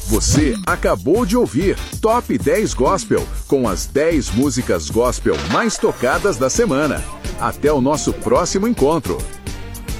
Você acabou de ouvir Top 10 Gospel, com as 10 músicas gospel mais tocadas da semana. Até o nosso próximo encontro.